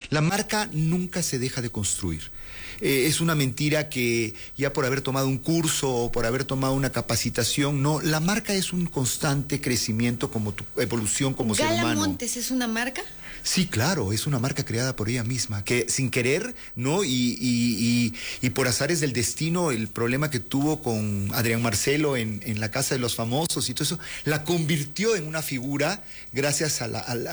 La marca nunca se deja de construir. Es una mentira que ya por haber tomado un curso o por haber tomado una capacitación, no, la marca es un constante crecimiento como tu evolución como ser humano. ¿Gala Montes es una marca? Sí, claro, es una marca creada por ella misma, que sin querer, ¿no? Y por azares del destino, el problema que tuvo con Adrián Marcelo en la Casa de los Famosos y todo eso, la convirtió en una figura gracias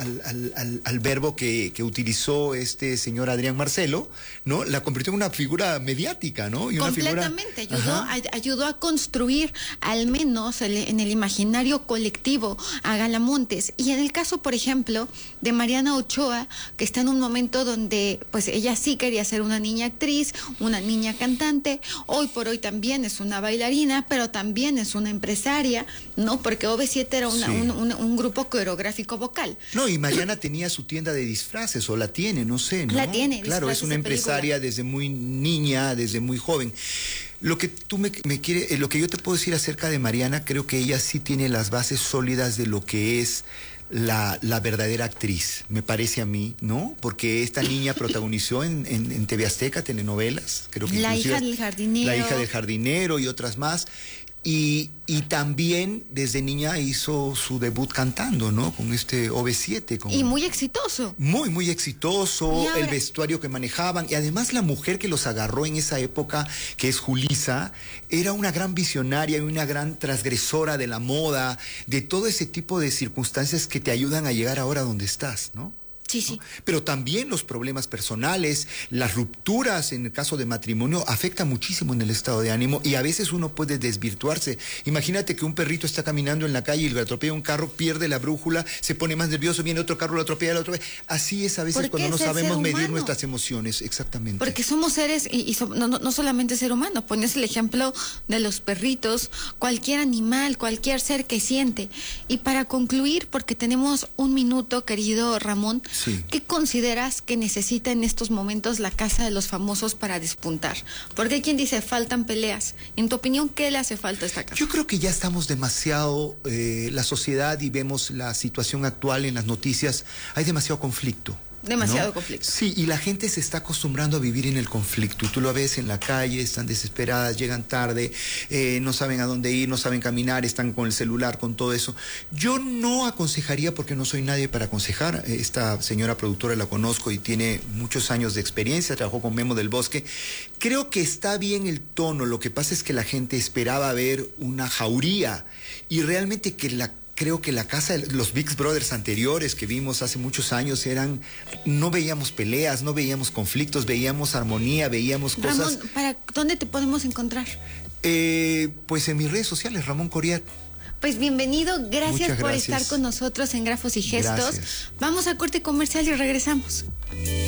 al verbo que utilizó este señor Adrián Marcelo, ¿no? La convirtió en una figura mediática, ¿no? Y una completamente, figura... ayudó a construir, al menos en el imaginario colectivo, a Gala Montes. Y en el caso, por ejemplo, de Mariana Ochoa, que está en un momento donde pues ella sí quería ser una niña actriz, una niña cantante, hoy por hoy también es una bailarina, pero también es una empresaria, ¿no? Porque OV7 era un grupo coreográfico vocal. No, y Mariana tenía su tienda de disfraces, o la tiene, no sé, ¿no? La tiene, claro, es una empresaria desde muy niña, desde muy joven. Lo que tú me quieres, lo que yo te puedo decir acerca de Mariana, creo que ella sí tiene las bases sólidas de lo que es la verdadera actriz, me parece a mí, ¿no? Porque esta niña protagonizó en TV Azteca telenovelas, creo que La hija del jardinero. La hija del jardinero y otras más. Y también desde niña hizo su debut cantando, ¿no? Con este OV7. Y muy exitoso. Muy, muy exitoso, el vestuario que manejaban. Y además la mujer que los agarró en esa época, que es Julissa, era una gran visionaria y una gran transgresora de la moda, de todo ese tipo de circunstancias que te ayudan a llegar ahora donde estás, ¿no? Sí, sí. ¿No? Pero también los problemas personales, las rupturas en el caso de matrimonio afectan muchísimo en el estado de ánimo y a veces uno puede desvirtuarse. Imagínate que un perrito está caminando en la calle y le atropella un carro, pierde la brújula, se pone más nervioso, viene otro carro, lo atropella, lo atropella. Así es a veces cuando no sabemos medir nuestras emociones, exactamente. Porque somos seres, no solamente ser humano, pones el ejemplo de los perritos, cualquier animal, cualquier ser que siente. Y para concluir, porque tenemos un minuto, querido Ramón, sí. ¿Qué consideras que necesita en estos momentos la Casa de los Famosos para despuntar? Porque hay quien dice, faltan peleas. En tu opinión, ¿qué le hace falta a esta casa? Yo creo que ya estamos demasiado, la sociedad, y vemos la situación actual en las noticias, hay demasiado conflicto. Demasiado, ¿no? Conflicto. Sí, y la gente se está acostumbrando a vivir en el conflicto. Y tú lo ves en la calle, están desesperadas, llegan tarde, no saben a dónde ir, no saben caminar, están con el celular, con todo eso. Yo no aconsejaría, porque no soy nadie para aconsejar. Esta señora productora la conozco y tiene muchos años de experiencia, trabajó con Memo del Bosque. Creo que está bien el tono, lo que pasa es que la gente esperaba ver una jauría y realmente creo que la casa de los Big Brothers anteriores que vimos hace muchos años no veíamos peleas, no veíamos conflictos, veíamos armonía, veíamos cosas. Ramón, ¿para dónde te podemos encontrar? Pues en mis redes sociales, Ramón Coriat. Pues bienvenido, gracias por estar con nosotros en Grafos y Gestos. Gracias. Vamos a corte comercial y regresamos.